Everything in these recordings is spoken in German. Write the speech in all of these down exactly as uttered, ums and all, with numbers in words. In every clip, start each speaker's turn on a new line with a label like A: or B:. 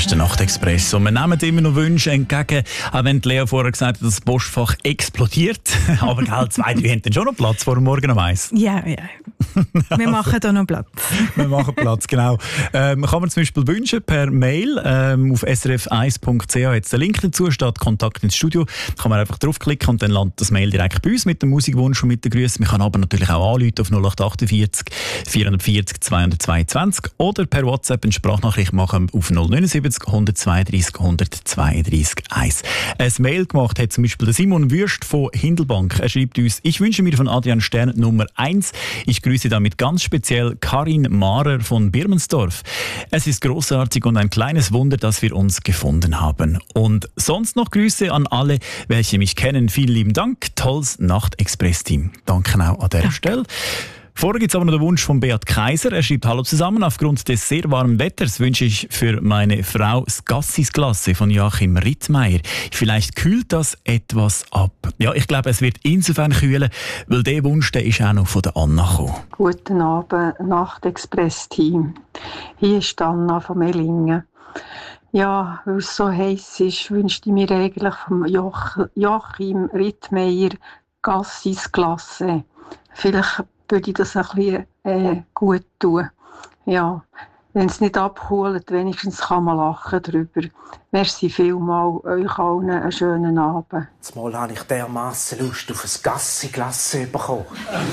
A: ist der Nachtexpress. Und wir nehmen immer noch Wünsche entgegen, auch wenn Lea vorher gesagt hat, dass das Postfach explodiert. Aber gell, zwei, drei haben dann schon noch Platz vor dem Morgen um eins.
B: Ja, ja. Wir machen da noch Platz.
A: Wir machen Platz, genau. Ähm, kann man zum Beispiel wünschen per Mail ähm, auf s r f eins punkt c h. Jetzt der Link dazu steht Kontakt ins Studio. Da kann man einfach draufklicken und dann landet das Mail direkt bei uns mit dem Musikwunsch und mit den Grüßen. Man kann aber natürlich auch anrufen auf null acht achtundvierzig vierhundertvierzig zweihundertzweiundzwanzig oder per WhatsApp eine Sprachnachricht machen auf null neun sieben null eins zwei drei null zwei drei eins. Ein Mail gemacht hat zum Beispiel der Simon Würst von Hindelbank. Er schreibt uns: Ich wünsche mir von Adrian Stern Nummer eins. Ich grüße damit ganz speziell Karin Mahrer von Birmensdorf. Es ist großartig und ein kleines Wunder, dass wir uns gefunden haben. Und sonst noch Grüße an alle, welche mich kennen. Vielen lieben Dank. Tolles Nachtexpress-Team. Danke auch an dieser Stelle. Vorher gibt es aber noch den Wunsch von Beat Kaiser. Er schreibt: Hallo zusammen, aufgrund des sehr warmen Wetters wünsche ich für meine Frau das Gassis-Glasse von Joachim Rittmeier. Vielleicht kühlt das etwas ab. Ja, ich glaube, es wird insofern kühlen, weil der Wunsch, der ist auch noch von der Anna gekommen.
C: Guten Abend, Nachtexpress-Team. Hier ist Anna von Mellingen. Ja, weil es so heiß ist, wünschte ich mir eigentlich vom Joach- Joachim Rittmeier Gassis-Glasse. Vielleicht würde ich das ein bisschen äh, gut tun. Ja, wenn es nicht abholt, wenigstens kann man lachen drüber. Merci vielmals, euch allen einen schönen Abend.
D: Zumal habe ich dermassen Lust auf ein Gassi-Glasse bekommen.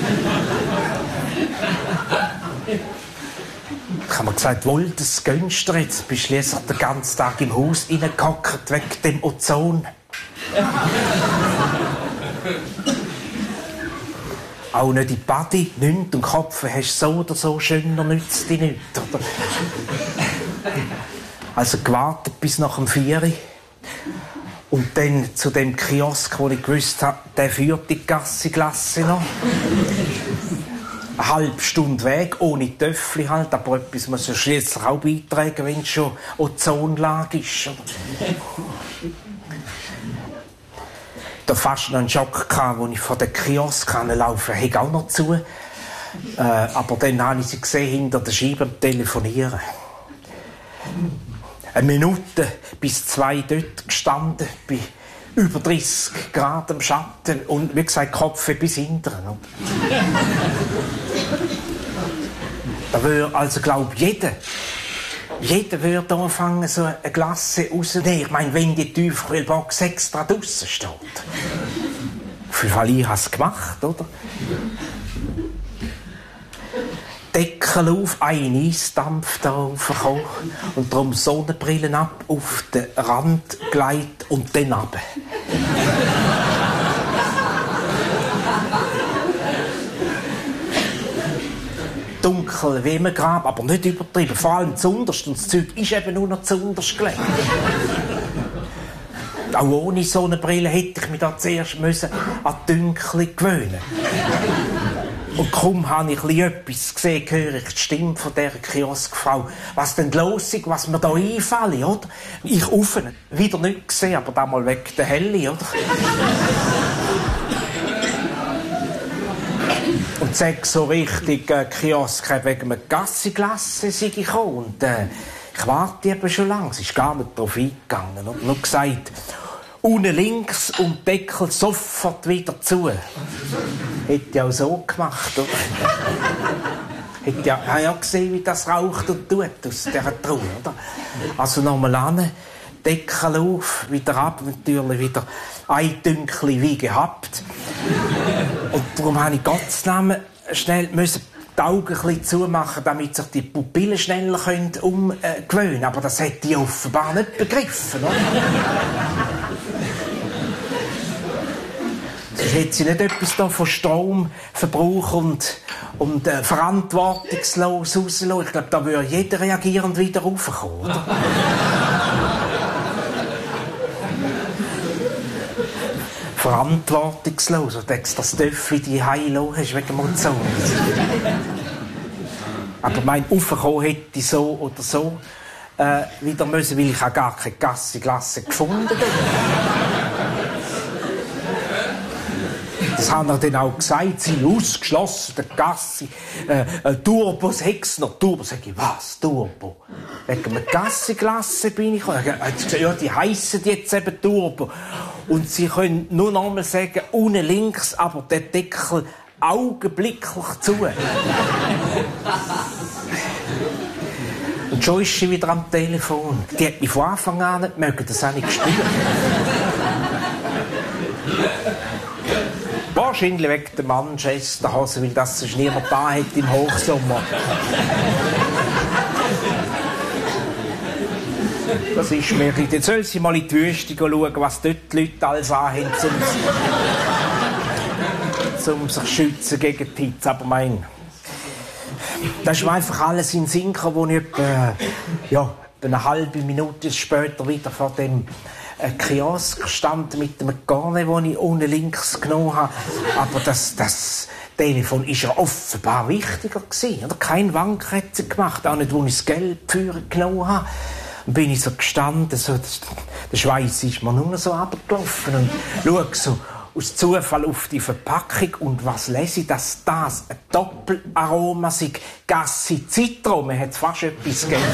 D: Ich habe mir gesagt, wohl, das gönnst du jetzt. Bist schliesslich den ganzen Tag im Haus reingehockt wegen dem Ozon. Auch nicht in die Body, nichts und Kopf hast so oder so schöner, nützt dich nicht. Oder? Also gewartet bis nach dem vier Uhr. Und dann zu dem Kiosk, wo ich gewusst habe, der führt die Gassi-Glasse noch. Eine halbe Stunde Weg, ohne Töffel halt, aber etwas muss ja schliesslich auch beitragen, wenn es schon Ozonlage ist. Da fast noch einen Schock gehabt, als ich von der Kiosk laufen konnte, auch noch zu. Äh, aber dann habe ich sie gesehen, hinter der Scheibe am Telefonieren. Eine Minute bis zwei dort gestanden, bei über dreißig Grad im Schatten und wie gesagt, Kopf bis hinten. Da würde also, glaube ich, jeder, jeder würde anfangen, so eine Glasse rauszunehmen. Ich meine, wenn die Tiefkühlbox extra draussen steht. Auf jeden Fall, ich habe es gemacht, oder? Deckel auf, ein Eisdampf da raufgekommen und darum Sonnenbrillen ab, auf den Rand gelegt und dann runter. Dunkel wie im Grab, aber nicht übertrieben. Vor allem zuunterst. Und das Zeug ist eben nur noch zuunterst gelegt. Auch ohne Sonnenbrille hätte ich mich da zuerst müssen an die Dunkel gewöhnen. Und kaum habe ich etwas gesehen, höre ich die Stimme von dieser Kioskfrau. Was denn los ist, was mir da einfällt, oder? Ich offen, wieder nicht gesehen, aber damals wegen der Helle, oder? Und sag so richtig, äh, Kiosk wegen einem Gassi-Glasse sei ich gekommen. Und äh, ich warte eben schon lange, es ist gar nicht darauf eingegangen. Und nur gesagt, unten links und Deckel sofort wieder zu. Hätte ich auch so gemacht, oder? Hätte ja, habe ja gesehen, wie das raucht und tut aus dieser Truhe, oder? Also nochmal an, Deckel auf, wieder ab, natürlich wieder ein Dünkli wie gehabt. Und darum habe ich Gottes Namen schnell müssen die Augen ein bisschen zumachen, damit sich die Pupillen schneller umgewöhnen können. Aber das hätte ich offenbar nicht begriffen, oder? Sonst hätte sie nicht etwas da von Stromverbrauch und, und äh, verantwortungslos rauslassen. Ich glaube, da würde jeder reagierend wieder raufkommen, oder? Verantwortungslos. Und denkst, das Töffel die Heilo hast wegen dem Ozon. Aber mein Aufkommen hätte ich so oder so äh, wieder müssen, weil ich auch gar keine Gassi-Glasse gefunden habe. Das haben wir dann auch gesagt, sie sind ausgeschlossen, der Gassi, äh, äh, Turbos, Hexner, Turbo. Sag ich, was, Turbo? wegen einem Gassenglasse bin ich gekommen. Er hat gesagt, ja, die heissen jetzt eben Turbo. Und sie können nur noch mal sagen, unten links, aber der Deckel augenblicklich zu. Und schon ist sie wieder am Telefon. Die hat mich von Anfang an nicht mögen, das habe ich gespürt. Wahrscheinlich wegen der Manchesterhose, weil das sonst niemand da hat im Hochsommer. Das ist mir nicht. Jetzt soll sie mal in die Wüste schauen, was dort die Leute alles anhaben, um, um sich schützen gegen die Hitze. Aber mein, das ist mir einfach alles in den Sinn gekommen, wo ich etwa, ja, eine halbe Minute später wieder vor dem äh, Kiosk stand mit dem Garne, den ich unten links genommen habe. Aber das, das Telefon war ja offenbar wichtiger gewesen. Oder? Kein Wankrätze gemacht, auch nicht, wo ich das Geld für genommen habe. Dann bin ich so gestanden, so, der Schweiß ist mir nur so runtergelaufen und schaue so aus Zufall auf die Verpackung und was lese ich, dass das ein Doppelaroma sei. Gassi Zitron, man hat fast etwas gegeben.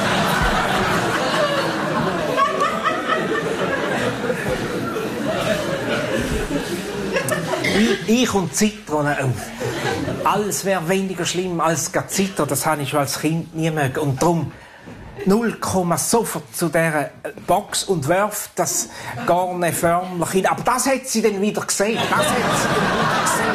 D: ich, ich und Zitronen, oh, alles wäre weniger schlimm als Zitron, das habe ich schon als Kind nie mögen. Und darum null Komma sofort zu dieser Box und wirft das Garne förmlich hin. Aber das hat sie dann wieder gesehen. Das hat sie dann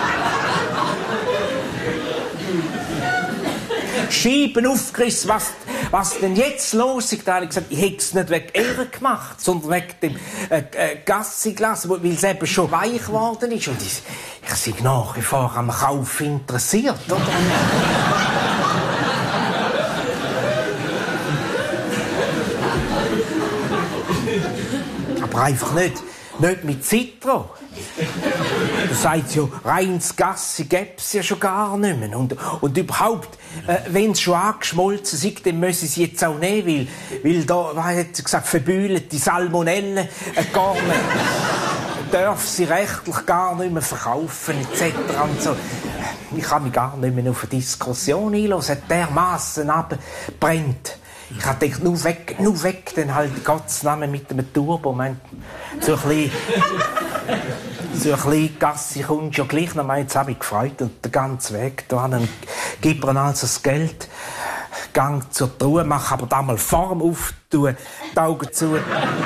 D: wieder gesehen. Scheiben aufgerissen, was, was denn jetzt los ist. Da habe ich gesagt, ich hätte es nicht wegen ihr gemacht, sondern wegen dem äh, äh, Gassiglas, weil es eben schon weich geworden ist. Und ich, ich bin nach wie vor am Kauf interessiert, oder? Aber einfach nicht, nicht mit Zitron. Da sagt ja, reines Gassi gäbe es ja schon gar nicht mehr. Und, und überhaupt, äh, wenn es schon angeschmolzen ist, dann müssen sie jetzt auch nehmen, weil, weil da, was hat sie gesagt, verbühlte Salmonellen äh, gar nicht, darf sie rechtlich gar nicht mehr verkaufen, et cetera. Und so. Ich kann mich gar nicht mehr auf eine Diskussion einlassen, dermassen abbrennt. Ich hab gedacht, nur weg, nur weg, dann halt Gottes Namen mit dem Turbo. Mein, so ein bisschen, so ein bisschen Gassi kommt ja gleich noch mal, jetzt habe ich gefreut und den ganzen Weg, da gibt er also das Geld, gang zur Truhe, mach aber da mal Form auf, tue die Augen zu,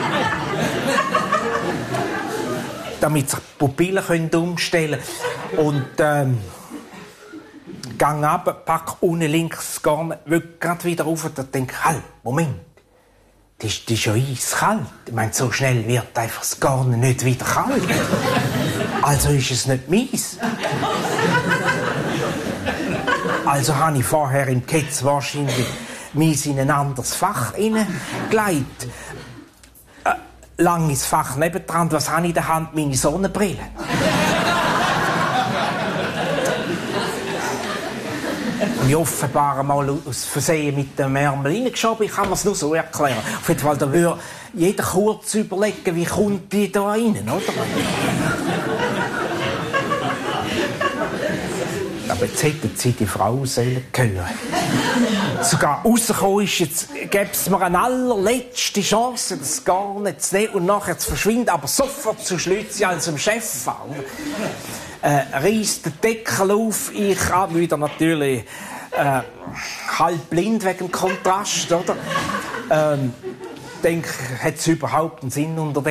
D: damit sich die Pupillen können umstellen können. Und, ähm, gang ab, pack unten links Garn, will grad wieder rauf und denke, halt, Moment, das, das ist ja eiskalt. Ich meine, so schnell wird einfach das Garn nicht wieder kalt. Also ist es nicht meins. Also habe ich vorher im Ketz wahrscheinlich meins in ein anderes Fach hineingelegt. Äh, langes Fach nebendran, was habe ich in der Hand? Meine Sonnenbrille. Ich offenbar einmal aus Versehen mit dem Ärmel reingeschoben. Ich kann mir es nur so erklären. Auf jeden Fall, da würde jeder kurz überlegen, wie kommt die da rein, oder? Aber jetzt hätten sie die Frau sollen hören. Sogar rausgekommen ist, jetzt gäbe es mir eine allerletzte Chance, das gar nicht zu nehmen und nachher zu verschwinden, aber sofort zu Schlützi als dem Chef an. Äh, reißt den Deckel auf, ich habe wieder natürlich äh, halb blind wegen dem Kontrast, oder? Ähm, denke, hat es überhaupt einen Sinn unter dem?